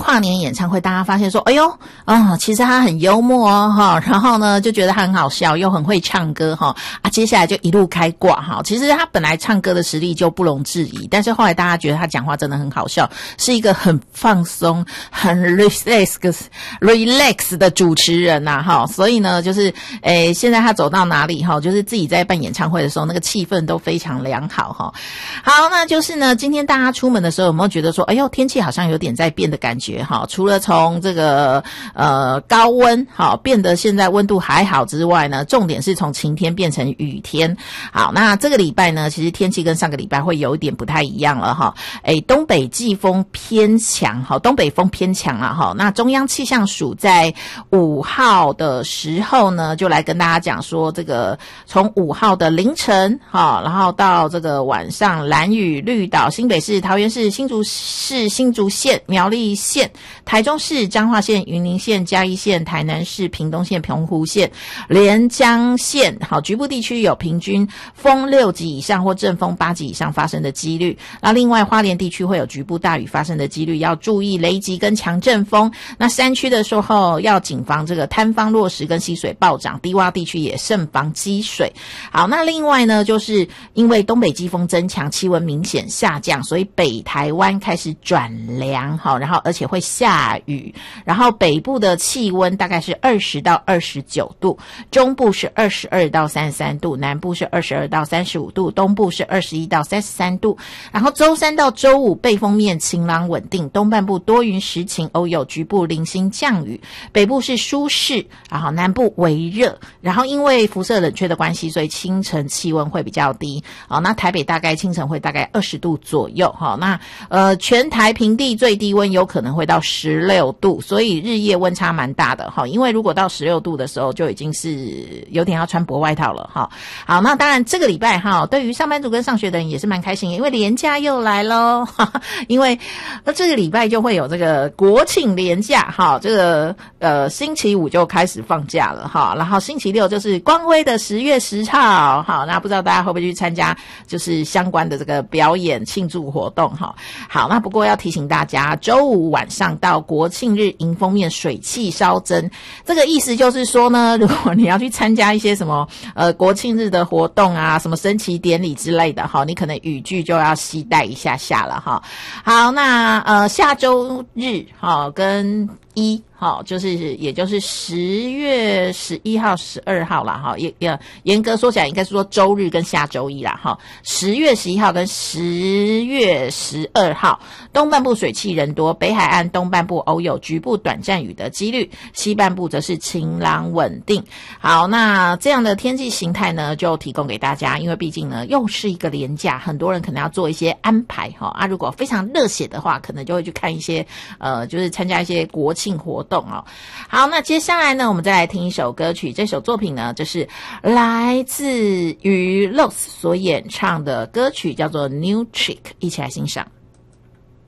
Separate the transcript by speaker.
Speaker 1: 跨年演唱会，大家发现说，哎呦，其实他很幽默哦，哈，然后呢就觉得他很好笑，又很会唱歌哈，接下来就一路开挂哈。其实他本来唱歌的实力就不容置疑，但是后来大家觉得他讲话真的很好笑，是一个很放松、很 relax 的主持人呐，哈。所以呢，就是现在他走到哪里哈，就是自己在办演唱会的时候，那个气氛都非常良好哈。好，那就是呢，今天大家出门的时候有没有觉得说，哎呦，天气好像有点在变的感觉哈？除了从这个高温好变得现在温度还好之外呢，重点是从晴天变成雨天。好，那这个礼拜呢，其实天气跟上个礼拜会有一点不太一样了哈。东北季风偏强，好，东北风偏强啊哈。那中央气象署在5号的时候呢，就来跟大家讲说，这个从5号的凌晨哈，然后到这个晚上，兰屿、绿岛、新北市、桃园市、新竹市、新竹县、苗栗县、台中市、彰化县、云林县、嘉义县、台南市、屏东县、澎湖县、连江县，好，局部地区有平均风6级以上或阵风8级以上发生的几率。那另外花莲地区会有局部大雨发生的几率，要注意雷击跟强阵风。那山区的时候要谨防这个坍方落石跟溪水暴涨，低洼地区也慎防积水。好，那另外呢，就是因为东北季风增强，气温明显下降，所以北台湾开始转凉，好，然后而且会下雨，然后北部的气温大概是20到29度，中部是22到33度，南部是22到35度，东部是21到33度。然后周3到周5背风面晴朗稳定，东半部多云时晴，偶有局部零星降雨，北部是舒适，然后南部微热，然后因为辐射冷却的关系，所以清晨气温会比较低。好，那台北大概清晨会大概20度左右，好，那全台平地最低温有可能会到16度，所以日夜温差蛮大的哈。因为如果到16度的时候，就已经是有点要穿薄外套了哈。好，那当然这个礼拜哈，对于上班族跟上学的人也是蛮开心的，因为连假又来咯，因为这个礼拜就会有这个国庆连假哈，这个星期5就开始放假了哈，然后星期6就是光辉的10月10号，好，那不知道大家会不会去参加就是相关的这个表演庆祝活动哈。好，那不过要提醒大家，周5晚上到国庆日迎风面水汽稍增，这个意思就是说呢，如果你要去参加一些什么国庆日的活动啊，什么升旗典礼之类的哈，你可能雨具就要携带一下下了哈。好，那下周日哈跟好，也就是10月11号、12号啦哈，也严格说起来应该是说周日跟下周一啦哈。10月11号跟10月12号，东半部水汽人多，北海岸东半部偶有局部短暂雨的几率，西半部则是晴朗稳定。好，那这样的天气形态呢，就提供给大家，因为毕竟呢又是一个连假，很多人可能要做一些安排哈如果非常热血的话，可能就会去看一些就是参加一些国庆活动哦。好，那接下来呢，我们再来听一首歌曲，这首作品呢，就是来自于 Rose 所演唱的歌曲，叫做 New Trick， 一起来欣赏。